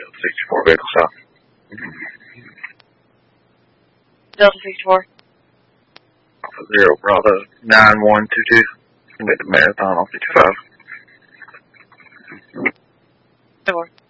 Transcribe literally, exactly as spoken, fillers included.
sixty-four vehicle stop. Delta sixty-four. Alpha Zero Bravo nine one two two. Make the marathon on fifty-five. Four.